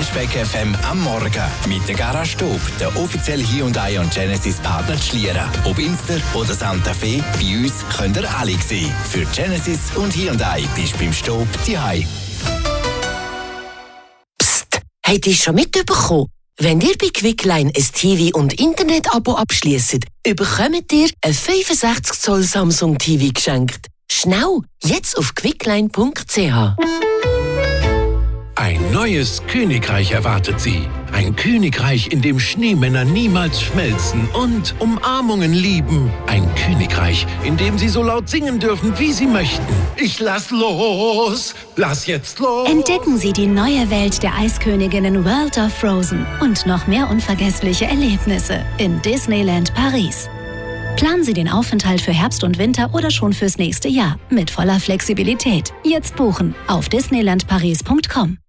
Cashback FM am Morgen mit der Garage Staub, der offizielle Hyundai und Genesis Partner Schlieren. Ob Inster oder Santa Fe, bei uns könnt ihr alle sehen. Für Genesis und Hyundai bist du beim Staub daheim. Psst, habt ihr schon mitbekommen? Wenn ihr bei Quickline ein TV- und Internet-Abo abschliesst, bekommt ihr ein 65 Zoll Samsung TV geschenkt. Schnell, jetzt auf quickline.ch. Ein neues Königreich erwartet Sie. Ein Königreich, in dem Schneemänner niemals schmelzen und Umarmungen lieben. Ein Königreich, in dem Sie so laut singen dürfen, wie Sie möchten. Ich lass los! Lass jetzt los! Entdecken Sie die neue Welt der Eisköniginnen World of Frozen und noch mehr unvergessliche Erlebnisse in Disneyland Paris. Planen Sie den Aufenthalt für Herbst und Winter oder schon fürs nächste Jahr mit voller Flexibilität. Jetzt buchen auf disneylandparis.com.